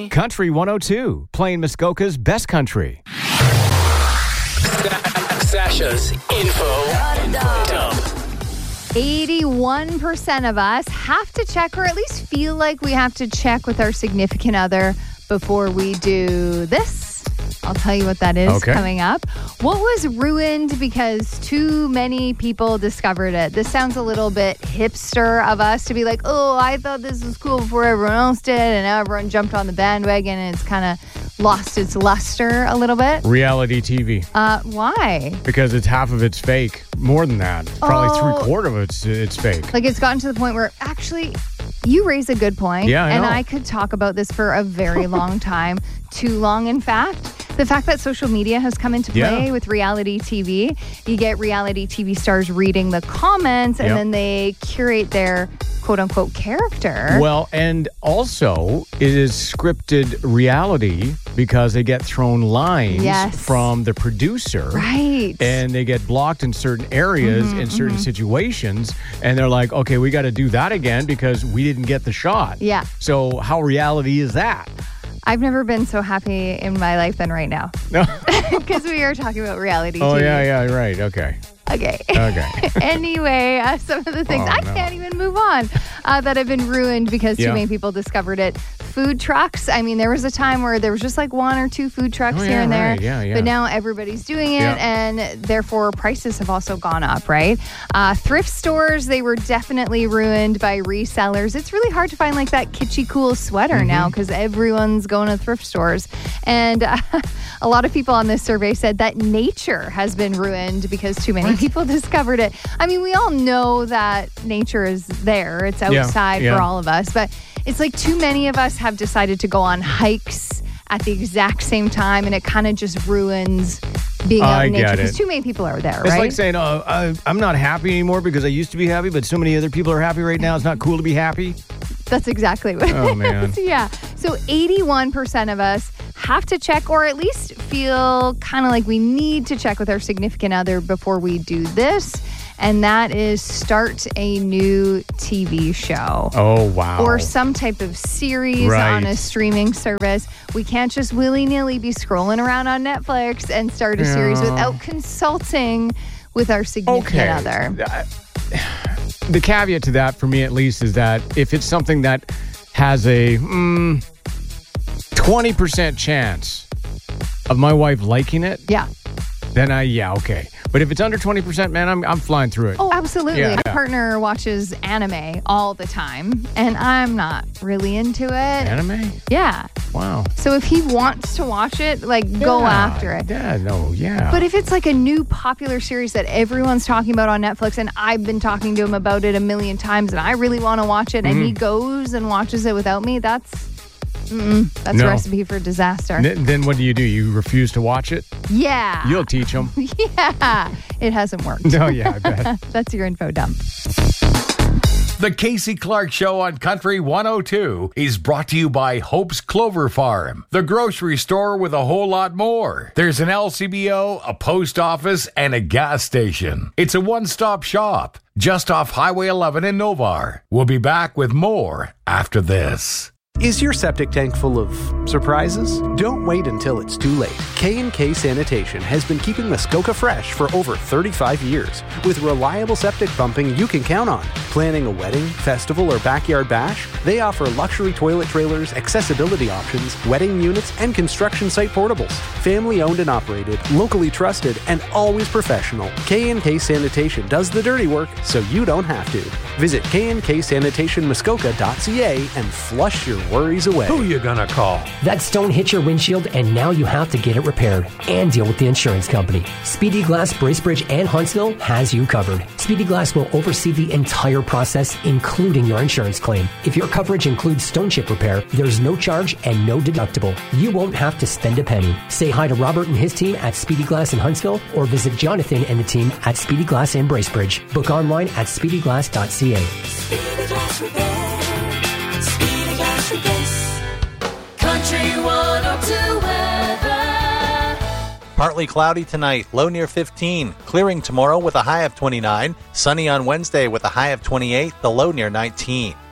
Country 102, playing Muskoka's best country. Sasha's info dump. 81% of us have to check, or at least feel like we have to check with our significant other before we do this. I'll tell you what that is coming up. What was ruined because too many people discovered it? This sounds a little bit hipster of us to be like, oh, I thought this was cool before everyone else did, and now everyone jumped on the bandwagon, and it's kind of lost its luster a little bit. Reality TV. Why? Because it's half of it's fake. More than that. Probably 3/4 of it's fake. Like, it's gotten to the point where, actually, you raise a good point. Yeah, I know. I could talk about this for a very long time. Too long, in fact. The fact that social media has come into play with reality TV. You get reality TV stars reading the comments, and then they curate their quote-unquote character. Well, and also it is scripted reality because they get thrown lines from the producer. Right. And they get blocked in certain areas in certain situations. And they're like, okay, we got to do that again because we didn't get the shot. Yeah. So how reality is that? I've never been so happy in my life than right now. No. Because we are talking about reality TV. Oh, yeah, right. Okay. Anyway, some of the things I can't even move on that have been ruined because too many people discovered it. Food trucks. I mean, there was a time where there was just like 1 or 2 food trucks here and there. Yeah. But now everybody's doing it, and therefore prices have also gone up, right? Thrift stores, they were definitely ruined by resellers. It's really hard to find like that kitschy cool sweater now because everyone's going to thrift stores. And a lot of people on this survey said that nature has been ruined because too many people discovered it. I mean, we all know that nature is there. It's outside for all of us. But it's like too many of us have decided to go on hikes at the exact same time, and it kind of just ruins being out in nature because too many people are there, right? It's like saying, I'm not happy anymore because I used to be happy, but so many other people are happy right now. It's not cool to be happy. That's exactly what it is. Yeah. So 81% of us have to check, or at least feel kind of like we need to check with our significant other before we do this. And that is start a new TV show. Oh, wow. Or some type of series on a streaming service. We can't just willy-nilly be scrolling around on Netflix and start a series without consulting with our significant other. The caveat to that, for me at least, is that if it's something that has a 20% chance of my wife liking it, then okay. But if it's under 20%, man, I'm flying through it. Oh, absolutely. My partner watches anime all the time, and I'm not really into it. Anime? Yeah. Wow. So if he wants to watch it, go after it. But if it's like a new popular series that everyone's talking about on Netflix, and I've been talking to him about it a million times, and I really want to watch it, and he goes and watches it without me, that's a recipe for disaster. Then what do? You refuse to watch it? Yeah. You'll teach them. Yeah. It hasn't worked. No, I bet. That's your info dump. The Casey Clark Show on Country 102 is brought to you by Hope's Clover Farm, the grocery store with a whole lot more. There's an LCBO, a post office, and a gas station. It's a one-stop shop just off Highway 11 in Novar. We'll be back with more after this. Is your septic tank full of surprises? Don't wait until it's too late. K&K Sanitation has been keeping Muskoka fresh for over 35 years with reliable septic pumping you can count on. Planning a wedding, festival, or backyard bash? They offer luxury toilet trailers, accessibility options, wedding units, and construction site portables. Family owned and operated, locally trusted, and always professional. K&K Sanitation does the dirty work so you don't have to. Visit knksanitationmuskoka.ca and flush your worries away. Who you gonna call? That stone hit your windshield and now you have to get it repaired and deal with the insurance company. Speedy Glass Bracebridge and Huntsville has you covered. Speedy Glass will oversee the entire process, including your insurance claim. If your coverage includes stone chip repair, there's no charge and no deductible. You won't have to spend a penny. Say hi to Robert and his team at Speedy Glass in Huntsville or visit Jonathan and the team at Speedy Glass in Bracebridge. Book online at speedyglass.ca. Speedy Glass Repair. Speedy Glass Repairs. Country 102 weather. Partly cloudy tonight, low near 15. Clearing tomorrow with a high of 29. Sunny on Wednesday with a high of 28, the low near 19.